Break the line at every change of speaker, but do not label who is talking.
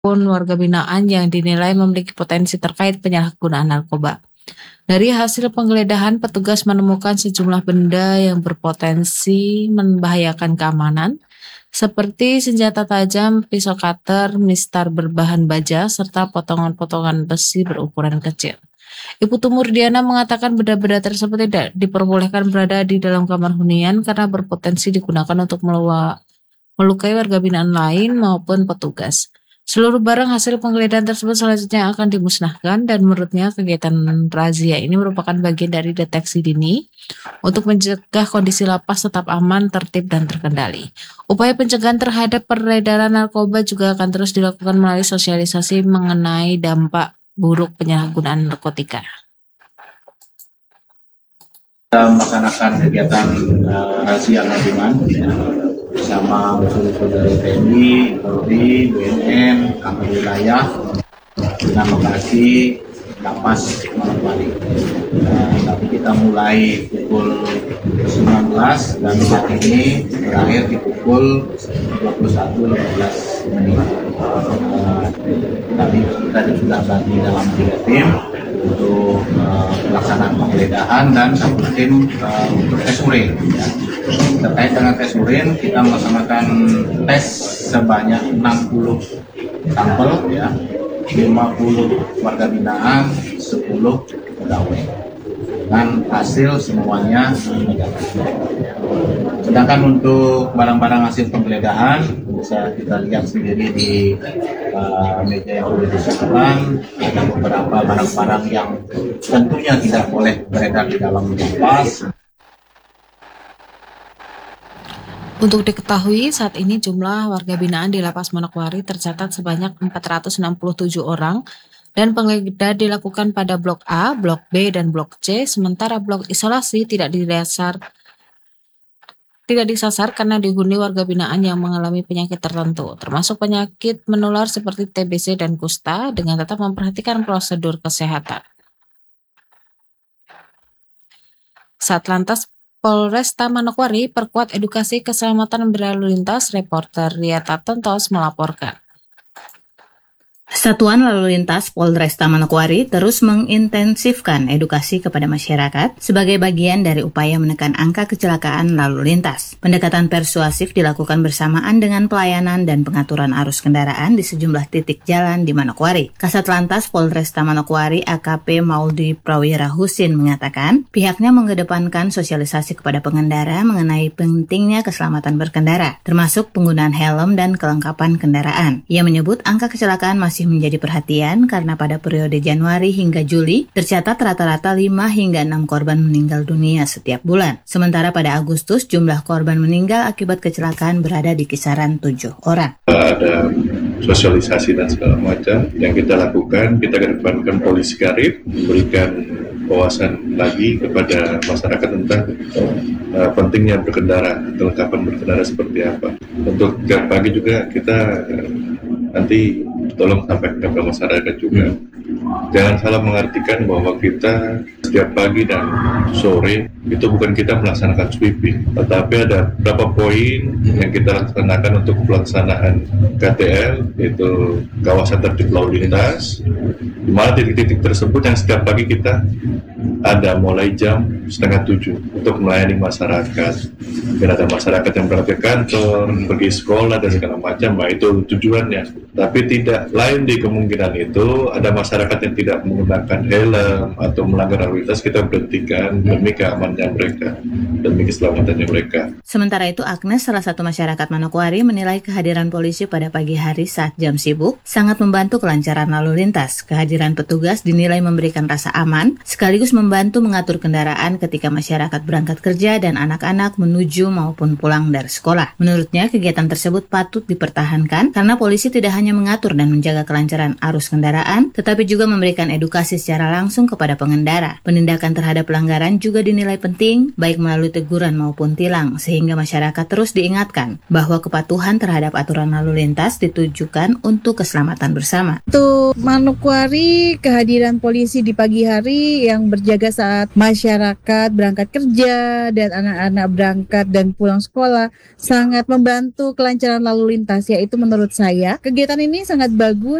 maupun warga binaan yang dinilai memiliki potensi terkait penyalahgunaan narkoba. Dari hasil penggeledahan, petugas menemukan sejumlah benda yang berpotensi membahayakan keamanan, seperti senjata tajam, pisau cutter, mistar berbahan baja, serta potongan-potongan besi berukuran kecil. Ibu Tumurdiana mengatakan benda-benda tersebut tidak diperbolehkan berada di dalam kamar hunian karena berpotensi digunakan untuk melukai warga binaan lain maupun petugas. Seluruh barang hasil penggeledahan tersebut selanjutnya akan dimusnahkan dan menurutnya kegiatan razia ini merupakan bagian dari deteksi dini untuk mencegah kondisi lapas tetap aman, tertib, dan terkendali. Upaya pencegahan terhadap peredaran narkoba juga akan terus dilakukan melalui sosialisasi mengenai dampak buruk penyalahgunaan narkotika.
Kita melaksanakan kegiatan razia gabungan bersama unsur-unsur dari TNI, Polri, BNN, kantor wilayah dengan lokasi Lapas Manokwari. Tapi kita mulai pukul 19 dan saat ini berakhir di pukul 21.15 menit. Kami tadi sudah bagi dalam 3 tim untuk pelaksanaan penggeledahan dan 1 tim untuk tes urin. Ya. Terkait dengan tes urin, kita melaksanakan tes sebanyak 60 sampel, ya, 50 warga binaan, 10 pegawai. Dan hasil semuanya negatif. Sedangkan untuk barang-barang hasil penggeledahan bisa kita lihat sendiri di meja yang sudah disediakan, ada beberapa barang-barang yang tentunya tidak boleh beredar di dalam lapas.
Untuk diketahui, saat ini jumlah warga binaan di Lapas Manokwari tercatat sebanyak 467 orang dan penggeledahan dilakukan pada Blok A, Blok B, dan Blok C, sementara blok isolasi tidak disasar karena dihuni warga binaan yang mengalami penyakit tertentu, termasuk penyakit menular seperti TBC dan kusta, dengan tetap memperhatikan prosedur kesehatan. Satlantas Polresta Manokwari perkuat edukasi keselamatan berlalu lintas, reporter Riata Tontos melaporkan.
Satuan Lalu Lintas Polresta Manokwari terus mengintensifkan edukasi kepada masyarakat sebagai bagian dari upaya menekan angka kecelakaan lalu lintas. Pendekatan persuasif dilakukan bersamaan dengan pelayanan dan pengaturan arus kendaraan di sejumlah titik jalan di Manokwari. Kasat Lantas Polresta Manokwari AKP Mauldi Prawira Husin mengatakan pihaknya mengedepankan sosialisasi kepada pengendara mengenai pentingnya keselamatan berkendara, termasuk penggunaan helm dan kelengkapan kendaraan. Ia menyebut angka kecelakaan masih menjadi perhatian karena pada periode Januari hingga Juli tercatat rata-rata 5 hingga 6 korban meninggal dunia setiap bulan. Sementara pada Agustus jumlah korban meninggal akibat kecelakaan berada di kisaran 7 orang.
Ada sosialisasi dan segala macam yang kita lakukan, kita kedepankan polisi karib, memberikan wawasan lagi kepada masyarakat tentang pentingnya berkendara, kelengkapan berkendara seperti apa. Untuk pagi juga kita nanti tolong sampaikan ke masyarakat juga. Jangan salah mengartikan bahwa kita setiap pagi dan sore itu bukan kita melaksanakan sweeping, tetapi ada beberapa poin yang kita laksanakan untuk pelaksanaan KTL, yaitu kawasan tertib lalu lintas, di mana titik-titik tersebut yang setiap pagi kita ada mulai jam 6:30 untuk melayani masyarakat. Dan ada masyarakat yang berangkat ke kantor, pergi sekolah dan segala macam, nah itu tujuannya. Tapi tidak lain di kemungkinan itu ada masyarakat yang tidak menggunakan helm atau melanggar lalu lintas, kita berhentikan demi keamanannya mereka, demi keselamatannya mereka.
Sementara itu Agnes, salah satu masyarakat Manokwari, menilai kehadiran polisi pada pagi hari saat jam sibuk sangat membantu kelancaran lalu lintas. Kehadiran petugas dinilai memberikan rasa aman, sekaligus membantu mengatur kendaraan ketika masyarakat berangkat kerja dan anak-anak menuju maupun pulang dari sekolah. Menurutnya, kegiatan tersebut patut dipertahankan karena polisi tidak hanya mengatur dan menjaga kelancaran arus kendaraan, tetapi juga memberikan edukasi secara langsung kepada pengendara. Penindakan terhadap pelanggaran juga dinilai penting penting baik melalui teguran maupun tilang, sehingga masyarakat terus diingatkan bahwa kepatuhan terhadap aturan lalu lintas ditujukan untuk keselamatan bersama.
Untuk Manokwari, kehadiran polisi di pagi hari yang berjaga saat masyarakat berangkat kerja dan anak-anak berangkat dan pulang sekolah sangat membantu kelancaran lalu lintas, yaitu menurut saya kegiatan ini sangat bagus